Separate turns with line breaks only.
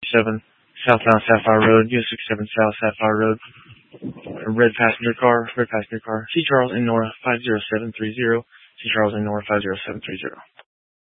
67 southbound Sapphire Road, US 67 South Sapphire Road. Red passenger car. C. Charles and Nora 50730. C. Charles and Nora 50730.